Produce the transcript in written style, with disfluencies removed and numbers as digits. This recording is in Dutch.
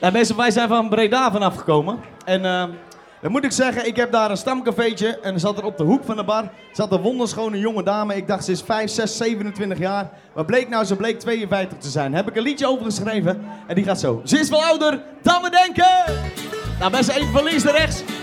Ja, mensen, wij zijn van Breda vanaf gekomen. En dan moet ik zeggen, ik heb daar een stamcafeetje. En er zat er op de hoek van de bar zat een wonderschone jonge dame. Ik dacht, ze is 5, 6, 27 jaar. Wat bleek nou? Ze bleek 52 te zijn. Daar heb ik een liedje over geschreven. En die gaat zo. Ze is wel ouder dan we denken. Nou, mensen, even van links naar rechts.